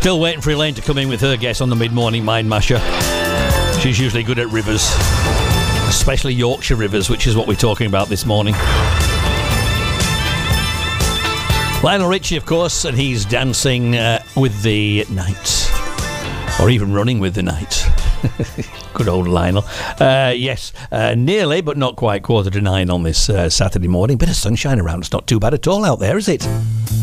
Still waiting for Elaine to come in with her guess on the mid-morning Mind Masher. She's usually good at rivers, especially Yorkshire rivers, which is what we're talking about this morning. Lionel Richie, of course, and he's dancing with the night, or even running with the night. Good old Lionel. Yes, nearly, but not quite 8:45 on this Saturday morning. Bit of sunshine around. It's not too bad at all out there, is it?